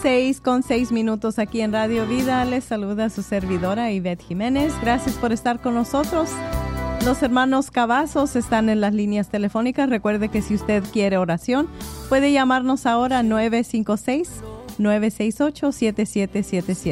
6:06 aquí en Radio Vida. Les saluda su servidora Ivette Jiménez. Gracias por estar con nosotros. Los hermanos Cavazos están en las líneas telefónicas. Recuerde que si usted quiere oración, puede llamarnos ahora a 956-968-7777.